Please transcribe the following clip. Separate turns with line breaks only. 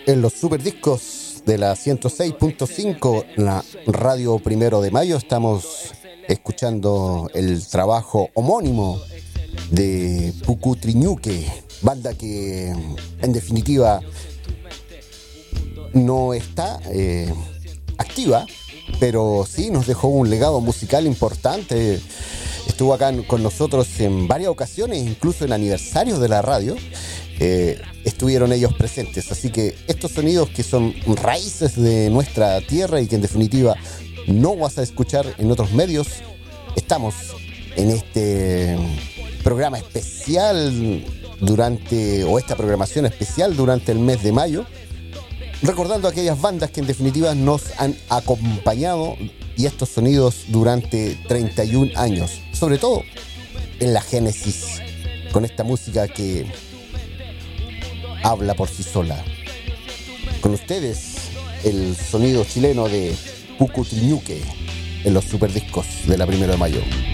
En los superdiscos de la 106.5, la radio 1 de Mayo, estamos escuchando el trabajo homónimo de Pucutriñuque, banda que en definitiva no está activa, pero sí nos dejó un legado musical importante. Estuvo acá con nosotros en varias ocasiones, incluso en aniversarios de la radio. Estuvieron ellos presentes, así que estos sonidos que son raíces de nuestra tierra y que en definitiva no vas a escuchar en otros medios, estamos en este programa especial esta programación especial durante el mes de mayo, recordando aquellas bandas que en definitiva nos han acompañado y estos sonidos durante 31 años, sobre todo en la génesis, con esta música que habla por sí sola. Con ustedes, el sonido chileno de Pucutriñuque en los superdiscos de la 1 de Mayo.